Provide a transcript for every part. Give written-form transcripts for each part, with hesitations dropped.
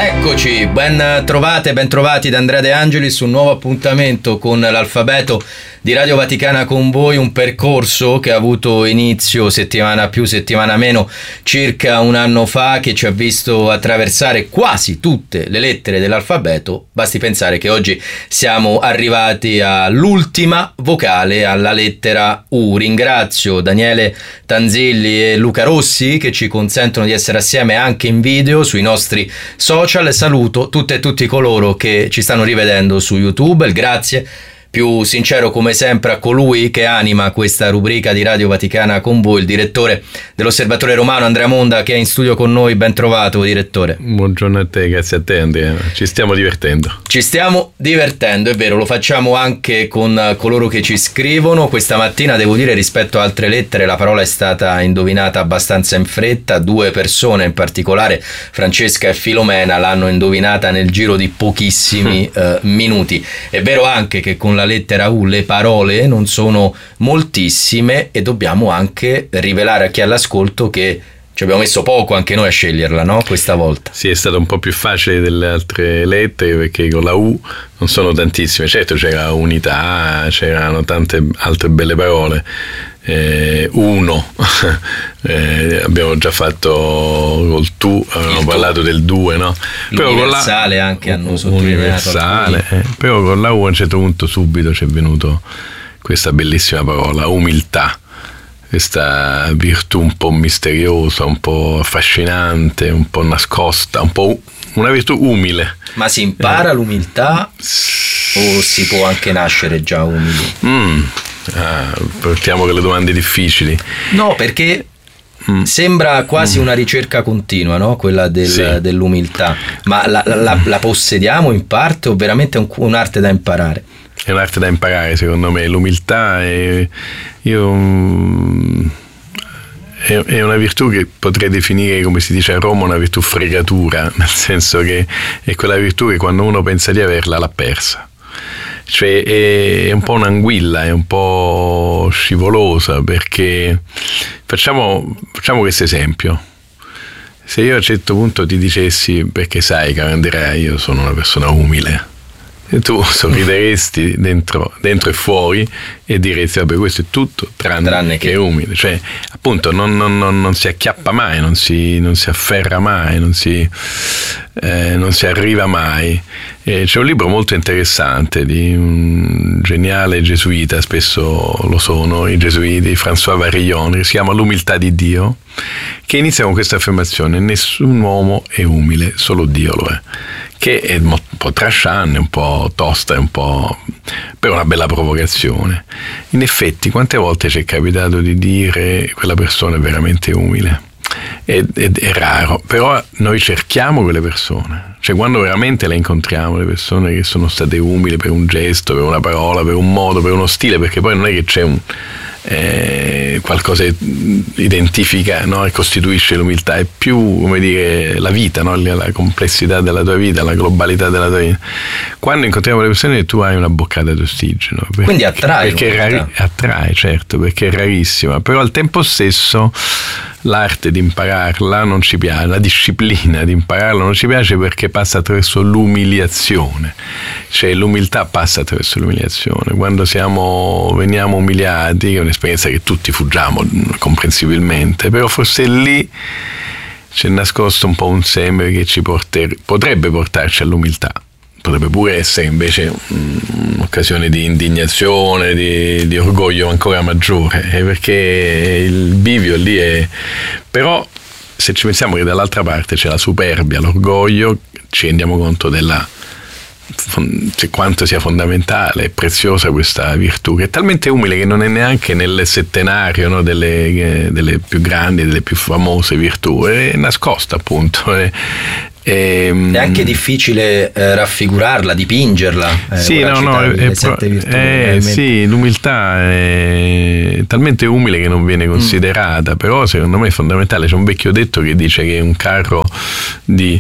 Eccoci, ben trovati da Andrea De Angelis, un nuovo appuntamento con l'Alfabeto di Radio Vaticana con voi, un percorso che ha avuto inizio settimana più, settimana meno, circa un anno fa, che ci ha visto attraversare quasi tutte le lettere dell'alfabeto. Basti pensare che oggi siamo arrivati all'ultima vocale, alla lettera U. Ringrazio Daniele Tanzilli e Luca Rossi che ci consentono di essere assieme anche in video sui nostri social. Saluto tutte e tutti coloro che ci stanno rivedendo su YouTube. Il grazie più sincero come sempre a colui che anima questa rubrica di Radio Vaticana con voi, il direttore dell'Osservatore Romano Andrea Monda, che è in studio con noi. Ben trovato, direttore. Buongiorno a te, grazie a te Andrea, ci stiamo divertendo. Ci stiamo divertendo, è vero, lo facciamo anche con coloro che ci scrivono. Questa mattina devo dire, rispetto a altre lettere, la parola è stata indovinata abbastanza in fretta. 2 persone in particolare, Francesca e Filomena, l'hanno indovinata nel giro di pochissimi minuti. È vero anche che con la lettera U le parole non sono moltissime e dobbiamo anche rivelare a chi è all'ascolto che ci abbiamo messo poco anche noi a sceglierla, no? Questa volta. Sì, è stato un po' più facile delle altre lettere perché con la U non sono tantissime. Certo, c'era unità, c'erano tante altre belle parole. Uno, abbiamo già fatto col tu, abbiamo parlato del 2, no? Però universale con la, anche hanno sottolineato universale, però con la U a un certo punto subito ci è venuto questa bellissima parola, umiltà, questa virtù un po' misteriosa, un po' affascinante, un po' nascosta, un po' una virtù umile. Ma si impara l'umiltà o si può anche nascere già umili? Partiamo con le domande difficili. No, perché sembra quasi una ricerca continua, no? Quella dell'umiltà. Ma la possediamo in parte o veramente è un'arte da imparare? È un'arte da imparare, secondo me. L'umiltà è una virtù che potrei definire, come si dice a Roma, una virtù fregatura, nel senso che è quella virtù che quando uno pensa di averla l'ha persa. Cioè è un po' un'anguilla, è un po' scivolosa, perché facciamo questo esempio. Se io a un certo punto ti dicessi, perché sai, caro Andrea, io sono una persona umile, e tu sorrideresti dentro e fuori e diresti vabbè, questo è tutto tranne che è umile. Cioè appunto non si acchiappa mai, non si afferra mai, non si arriva mai. C'è un libro molto interessante di un geniale gesuita, spesso lo sono i gesuiti, François Varillon, che si chiama L'umiltà di Dio, che inizia con questa affermazione: nessun uomo è umile, solo Dio lo è, che è un po' trashante, un po' tosta, un po' per una bella provocazione. In effetti, quante volte ci è capitato di dire quella persona è veramente umile? È raro, però noi cerchiamo quelle persone, cioè quando veramente le incontriamo, le persone che sono state umili per un gesto, per una parola, per un modo, per uno stile, perché poi non è che c'è qualcosa che identifica, no, e costituisce l'umiltà, è più, come dire, la vita, no? La complessità della tua vita, la globalità della tua vita. Quando incontriamo le persone tu hai una boccata di ossigeno, quindi attrae, perché attrae, certo, perché è rarissima, però al tempo stesso l'arte di impararla non ci piace, la disciplina di impararla non ci piace perché passa attraverso l'umiliazione, cioè l'umiltà passa attraverso l'umiliazione. Quando veniamo umiliati, che è un'esperienza che tutti fuggiamo comprensibilmente, però forse lì c'è nascosto un po' un seme che ci potrebbe portarci all'umiltà. Potrebbe pure essere invece un'occasione di indignazione, di orgoglio ancora maggiore, perché il bivio lì è... Però se ci pensiamo che dall'altra parte c'è la superbia, l'orgoglio, ci rendiamo conto quanto sia fondamentale e preziosa questa virtù, che è talmente umile che non è neanche nel settenario, no, delle più grandi, delle più famose virtù, è nascosta appunto. È anche difficile raffigurarla, dipingerla. Sì, sì, l'umiltà è talmente umile che non viene considerata, però secondo me è fondamentale. C'è un vecchio detto che dice che un carro di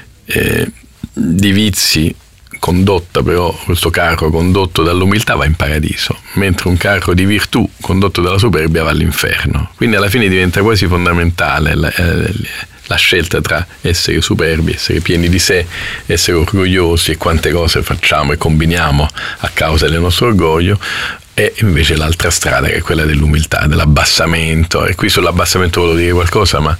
vizi questo carro condotto dall'umiltà va in paradiso, mentre un carro di virtù condotto dalla superbia va all'inferno. Quindi alla fine diventa quasi fondamentale la scelta tra essere superbi, essere pieni di sé, essere orgogliosi e quante cose facciamo e combiniamo a causa del nostro orgoglio, e invece l'altra strada che è quella dell'umiltà, dell'abbassamento. E qui sull'abbassamento volevo dire qualcosa, ma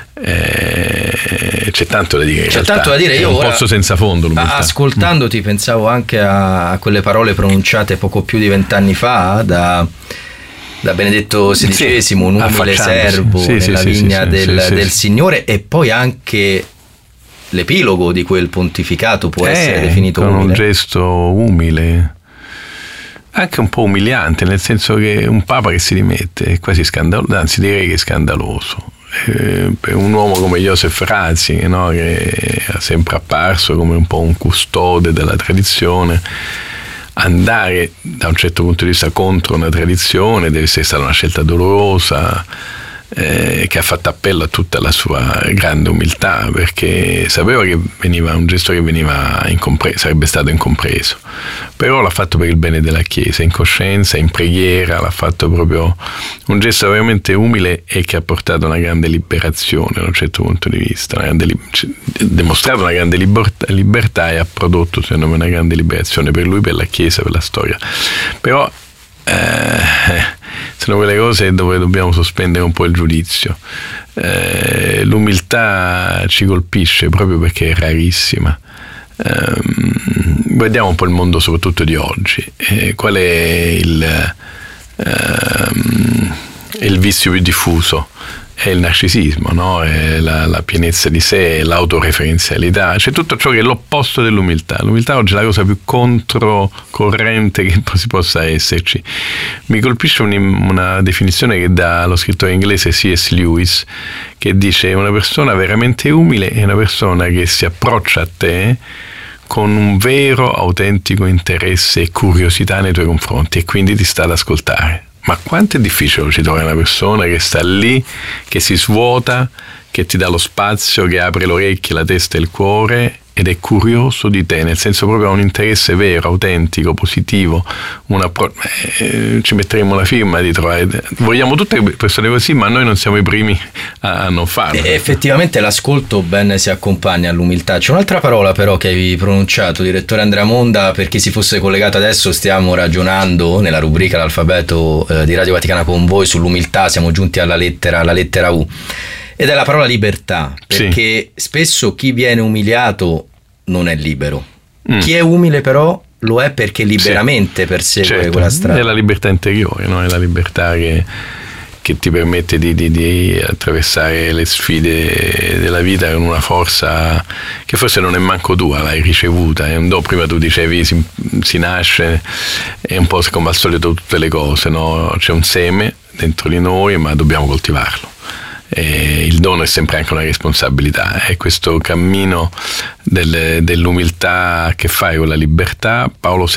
c'è tanto da dire. C'è tanto da dire. Io è un pozzo senza fondo l'umiltà. Ascoltandoti pensavo anche a quelle parole pronunciate poco più di 20 anni fa da Benedetto XVI, un umile servo nella vigna del Signore, e poi anche l'epilogo di quel pontificato può essere definito con umile. Un gesto umile, anche un po' umiliante, nel senso che un papa che si rimette è quasi scandaloso, anzi direi che è scandaloso. Per un uomo come Joseph Ratzinger, no, che è sempre apparso come un po' un custode della tradizione, andare da un certo punto di vista contro una tradizione deve essere stata una scelta dolorosa, che ha fatto appello a tutta la sua grande umiltà, perché sapeva che veniva un gesto che veniva sarebbe stato incompreso, però l'ha fatto per il bene della Chiesa, in coscienza, in preghiera, l'ha fatto proprio un gesto veramente umile e che ha portato una grande liberazione da un certo punto di vista, ha dimostrato una grande libertà e ha prodotto secondo me una grande liberazione per lui, per la Chiesa, per la storia. Però sono quelle cose dove dobbiamo sospendere un po' il giudizio. L'umiltà ci colpisce proprio perché è rarissima. Guardiamo un po' il mondo soprattutto di oggi. Qual è il vizio più diffuso? È il narcisismo, no? È la pienezza di sé, l'autoreferenzialità, c'è tutto ciò che è l'opposto dell'umiltà. L'umiltà oggi è la cosa più controcorrente che si possa esserci. Mi colpisce una definizione che dà lo scrittore inglese C.S. Lewis, che dice: una persona veramente umile è una persona che si approccia a te con un vero, autentico interesse e curiosità nei tuoi confronti, e quindi ti sta ad ascoltare. Ma quanto è difficile ci trovare una persona che sta lì, che si svuota, che ti dà lo spazio, che apre le orecchie, la testa e il cuore, ed è curioso di te, nel senso proprio ha un interesse vero, autentico, positivo, ci metteremo la firma di trovare. Vogliamo tutte persone così, ma noi non siamo i primi a non farlo. Effettivamente l'ascolto ben si accompagna all'umiltà. C'è un'altra parola però che hai pronunciato, direttore Andrea Monda, per chi si fosse collegato adesso, stiamo ragionando nella rubrica L'Alfabeto di Radio Vaticana con voi sull'umiltà, siamo giunti alla lettera U. Ed è la parola libertà, perché spesso chi viene umiliato non è libero. Chi è umile però lo è perché liberamente persegue quella strada. È la libertà interiore, no? È la libertà che ti permette di attraversare le sfide della vita con una forza che forse non è manco tua, l'hai ricevuta. Prima tu dicevi si nasce, è un po' come al solito tutte le cose, no? C'è un seme dentro di noi, ma dobbiamo coltivarlo. Il dono è sempre anche una responsabilità, è questo cammino dell'umiltà a che fare con la libertà.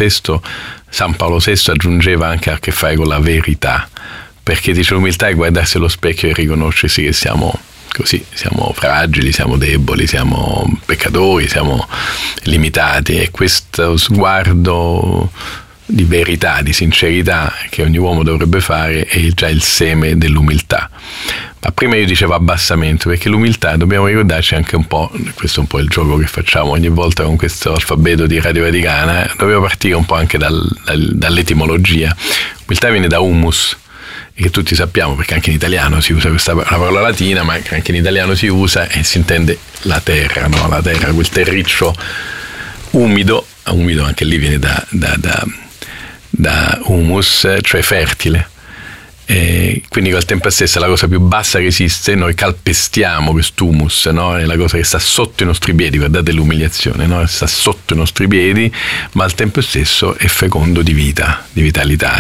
San Paolo VI aggiungeva anche a che fare con la verità, perché dice l'umiltà è guardarsi allo specchio e riconoscersi che siamo così, siamo fragili, siamo deboli, siamo peccatori, siamo limitati, e questo sguardo di verità, di sincerità che ogni uomo dovrebbe fare è già il seme dell'umiltà. Ma prima io dicevo abbassamento, perché l'umiltà dobbiamo ricordarci anche un po', questo è un po' il gioco che facciamo ogni volta con questo alfabeto di Radio Vaticana, dobbiamo partire un po' anche dall'etimologia. L'umiltà viene da humus, e che tutti sappiamo, perché anche in italiano si usa una parola latina, ma anche in italiano si usa e si intende la terra, no? La terra, quel terriccio umido anche lì viene da humus, cioè fertile. E quindi al tempo stesso è la cosa più bassa che esiste, noi calpestiamo quest'humus, no? È la cosa che sta sotto i nostri piedi, guardate l'umiliazione, no? Sta sotto i nostri piedi, ma al tempo stesso è fecondo di vita, di vitalità,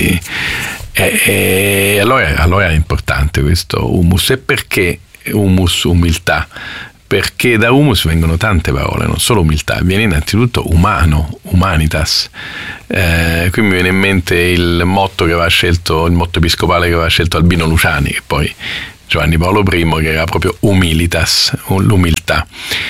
e allora è importante questo humus. E perché humus, umiltà? Perché da humus vengono tante parole, non solo umiltà, viene innanzitutto umano, humanitas. Qui mi viene in mente il motto episcopale che aveva scelto Albino Luciani, che poi Giovanni Paolo I, che era proprio humilitas, l'umiltà.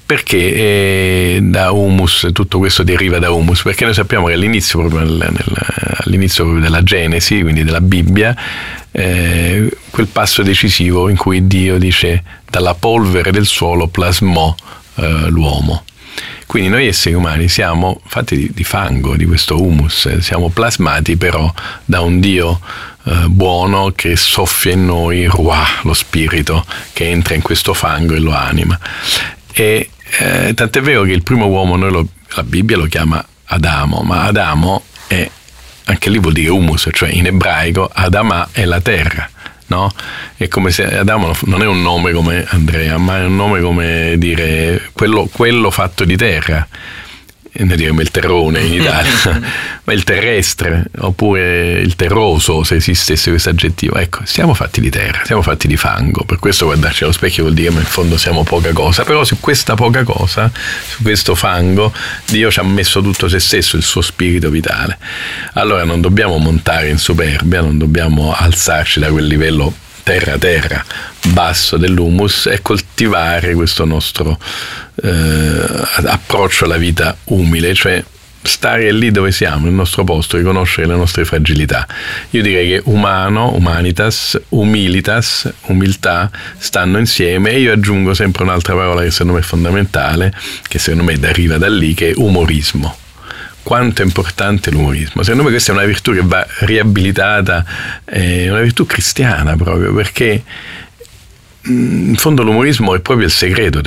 Perché da humus, tutto questo deriva da humus? Perché noi sappiamo che all'inizio proprio della Genesi, quindi della Bibbia, quel passo decisivo in cui Dio dice dalla polvere del suolo plasmò l'uomo. Quindi noi esseri umani siamo fatti di fango, di questo humus, siamo plasmati però da un Dio buono che soffia in noi ruah, lo spirito che entra in questo fango e lo anima. E tant'è vero che il primo uomo la Bibbia lo chiama Adamo, ma Adamo è, anche lì vuol dire humus, cioè in ebraico Adama è la terra, no? È come se Adamo non è un nome come Andrea, ma è un nome come dire quello fatto di terra. Noi diremmo il terrone in Italia, ma il terrestre, oppure il terroso, se esistesse questo aggettivo. Ecco, siamo fatti di terra, siamo fatti di fango, per questo guardarci allo specchio vuol dire, ma in fondo siamo poca cosa, però su questa poca cosa, su questo fango, Dio ci ha messo tutto se stesso, il suo spirito vitale. Allora non dobbiamo montare in superbia, non dobbiamo alzarci da quel livello terra basso dell'humus e coltivare questo nostro approccio alla vita umile, cioè stare lì dove siamo, nel nostro posto, riconoscere le nostre fragilità. Io direi che humanitas, humilitas, umiltà stanno insieme, e io aggiungo sempre un'altra parola che secondo me è fondamentale, che secondo me deriva da lì, che è umorismo. Quanto è importante l'umorismo. Secondo me questa è una virtù che va riabilitata, è una virtù cristiana proprio, perché in fondo l'umorismo è proprio il segreto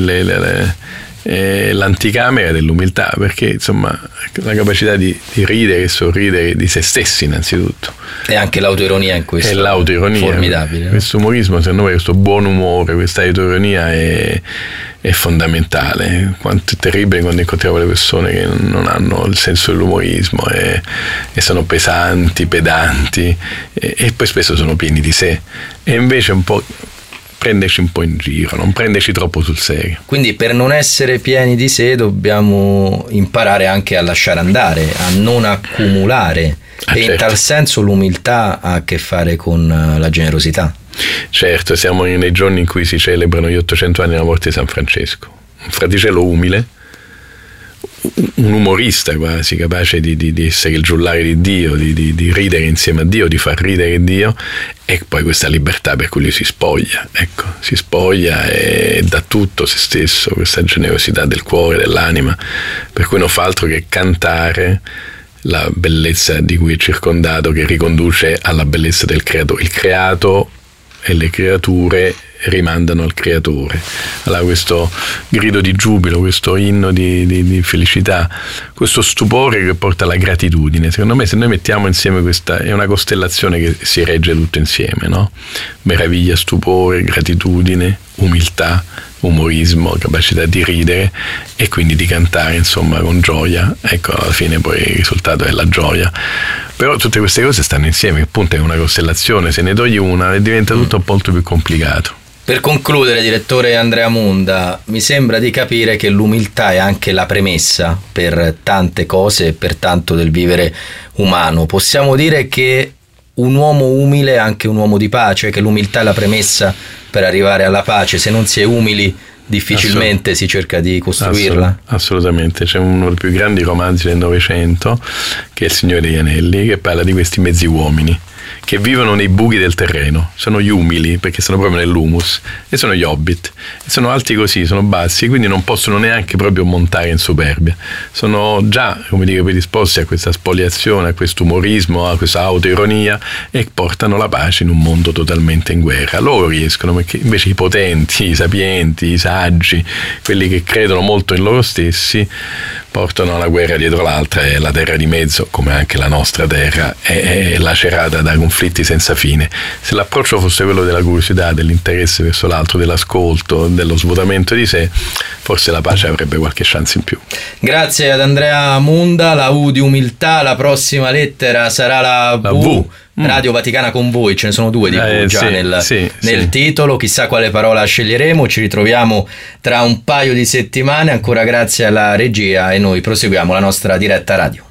è l'anticamera dell'umiltà, perché insomma la capacità di ridere e sorridere di se stessi innanzitutto. E anche l'autoironia in questo. È l'autoironia. Formidabile. Questo umorismo, secondo me, questo buon umore, questa autoironia è fondamentale. Quanto è terribile quando incontriamo le persone che non hanno il senso dell'umorismo e sono pesanti, pedanti e poi spesso sono pieni di sé, e invece un po' prenderci un po' in giro, non prenderci troppo sul serio. Quindi per non essere pieni di sé dobbiamo imparare anche a lasciare andare, a non accumulare, e certo. In tal senso l'umiltà ha a che fare con la generosità. Certo, siamo nei giorni in cui si celebrano gli 800 anni della morte di San Francesco, un fraticello umile, un umorista quasi, capace di essere il giullare di Dio, di ridere insieme a Dio, di far ridere Dio, e poi questa libertà per cui lui si spoglia, si spoglia e dà tutto se stesso, questa generosità del cuore, dell'anima, per cui non fa altro che cantare la bellezza di cui è circondato, che riconduce alla bellezza del creato. Il creato e le creature rimandano al creatore. Allora questo grido di giubilo, questo inno di felicità, questo stupore che porta alla gratitudine, secondo me se noi mettiamo insieme questa, è una costellazione che si regge tutto insieme, no? Meraviglia, stupore, gratitudine, umiltà, umorismo, capacità di ridere e quindi di cantare insomma con gioia. Ecco, alla fine poi il risultato è la gioia. Però tutte queste cose stanno insieme, appunto è una costellazione, se ne togli una diventa tutto un po' più complicato. Per concludere, direttore Andrea Munda, mi sembra di capire che l'umiltà è anche la premessa per tante cose e per tanto del vivere umano. Possiamo dire che un uomo umile è anche un uomo di pace, che l'umiltà è la premessa per arrivare alla pace. Se non si è umili, difficilmente si cerca di costruirla. Assolutamente, c'è uno dei più grandi romanzi del Novecento, che è Il Signore degli Anelli, che parla di questi mezzi uomini che vivono nei buchi del terreno, sono gli umili perché sono proprio nell'humus, e sono gli hobbit, e sono alti così, sono bassi, quindi non possono neanche proprio montare in superbia, sono già, come dire, predisposti a questa spoliazione, a questo umorismo, a questa autoironia, e portano la pace in un mondo totalmente in guerra. Loro riescono, perché invece i potenti, i sapienti, i saggi, quelli che credono molto in loro stessi, portano la guerra dietro l'altra, e la terra di mezzo, come anche la nostra terra, è lacerata da conflitti senza fine. Se l'approccio fosse quello della curiosità, dell'interesse verso l'altro, dell'ascolto, dello svuotamento di sé, forse la pace avrebbe qualche chance in più. Grazie ad Andrea Munda. La U di umiltà, la prossima lettera sarà la V. Radio Vaticana con voi, ce ne sono due di V già nel titolo, chissà quale parola sceglieremo. Ci ritroviamo tra un paio di settimane, ancora grazie alla regia, e noi proseguiamo la nostra diretta radio.